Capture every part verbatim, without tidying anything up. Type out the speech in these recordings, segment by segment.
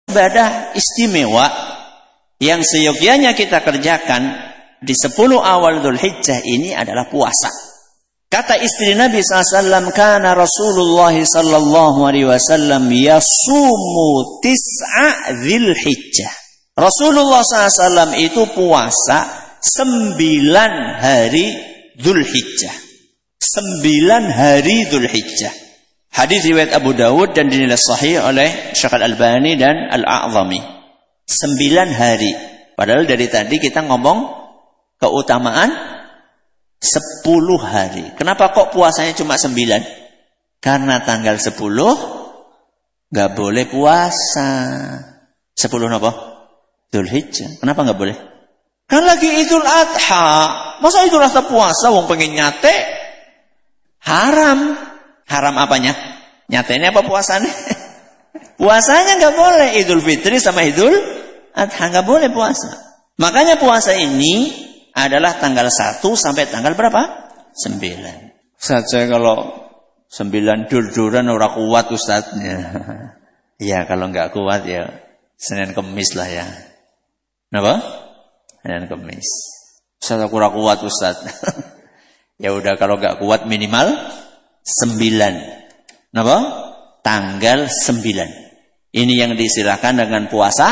ibadah istimewa yang seyogyanya kita kerjakan di sepuluh awal Dzulhijjah ini adalah puasa. Kata istri Nabi sallallahu alaihi wasallam, kana Rasulullah sallallahu alaihi wasallam yasumu tis'a Dzulhijjah. Rasulullah sallallahu alaihi wasallam itu puasa sembilan hari Dzulhijjah. Sembilan hari Dzulhijjah. Hadis riwayat Abu Dawud dan dinilai sahih oleh Syekh Al-Albani dan Al-A'zami. Sembilan hari. Padahal dari tadi kita ngomong keutamaan sepuluh hari. Kenapa kok puasanya cuma sembilan? Karena tanggal sepuluh gak boleh puasa. Sepuluh apa? Dzulhijjah. Kenapa gak boleh? Kan lagi Idul Adha. Masa Idul Adha puasa? Wong pengen nyate. Haram. Haram apanya? Nyatanya apa puasanya? Puasanya nggak boleh. Idul Fitri sama Idul Adha nggak boleh puasa. Makanya puasa ini adalah tanggal satu sampai tanggal berapa? sembilan. Saja kalau sembilan dur-duran orang kuat ustadznya. Ya kalau nggak kuat ya Senin Kemis lah ya. Kenapa? Senin Kemis. Ustadz aku kurang kuat ustadz. Ya udah kalau nggak kuat minimal sembilan. Kenapa? Tanggal sembilan. Ini yang diistilahkan dengan puasa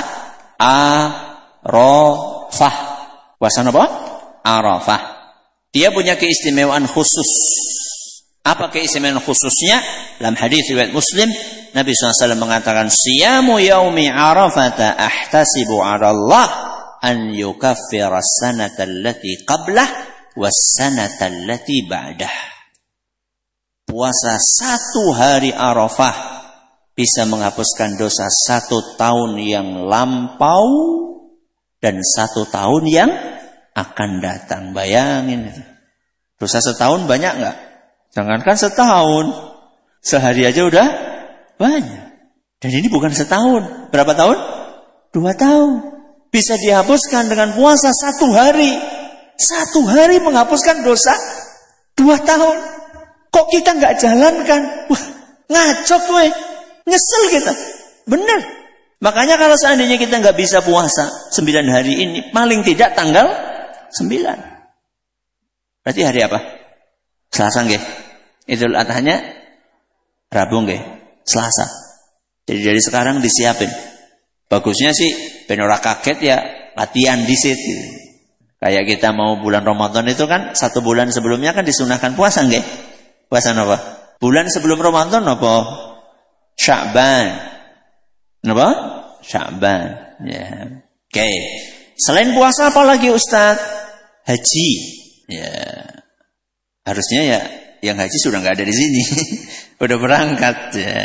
Arafah. Puasa apa? Arafah. Dia punya keistimewaan khusus. Apa keistimewaan khususnya? Dalam hadis riwayat Muslim, Nabi shallallahu alaihi wasallam mengatakan, "Siyamu yaumi Arafata ahtasibu 'ala Allah an yukaffira as-sanata allati qablah was-sanata allati ba'dah." Puasa satu hari Arafah bisa menghapuskan dosa satu tahun yang lampau dan satu tahun yang akan datang. Bayangin itu. Dosa setahun banyak nggak? Jangankan setahun, sehari aja udah banyak. Dan ini bukan setahun. Berapa tahun? Dua tahun. Bisa dihapuskan dengan puasa satu hari. Satu hari menghapuskan dosa dua tahun. Kok kita nggak jalankan? Wah, ngaco gue. Nyesel kita. Bener. Makanya kalau seandainya kita nggak bisa puasa sembilan hari ini, paling tidak tanggal sembilan. Berarti hari apa? Selasa nggih. Idul Adhanya Rabu nggih. Selasa. Jadi dari sekarang disiapin. Bagusnya sih ben ora kaget ya latihan di situ. Kayak kita mau bulan Ramadan itu kan satu bulan sebelumnya kan disunahkan puasa nggih. Puasa apa? Bulan sebelum Ramadan apa? Sya'ban. Apa? Sya'ban. Ya. Oke. Okay. Selain puasa apa lagi Ustaz? Haji. Ya. Harusnya ya yang haji sudah nggak ada di sini. Udah berangkat ya.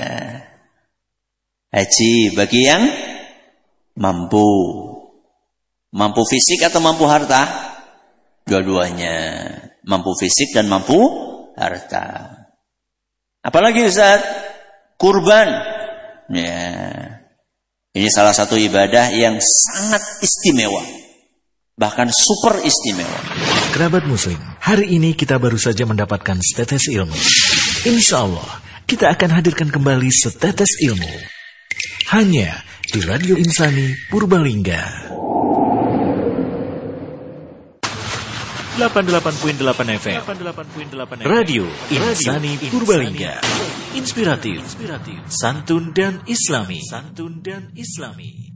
Haji bagi yang mampu. Mampu fisik atau mampu harta? Dua-duanya. Mampu fisik dan mampu harta. Apalagi Ustaz? Kurban. Ya. Ini salah satu ibadah yang sangat istimewa. Bahkan super istimewa. Kerabat Muslim, hari ini kita baru saja mendapatkan setetes ilmu. Insya Allah, kita akan hadirkan kembali setetes ilmu. Hanya di Radio Insani Purbalingga. delapan puluh delapan koma delapan F M Radio Insani Purbalingga. Inspiratif, santun dan islami. Santun dan islami.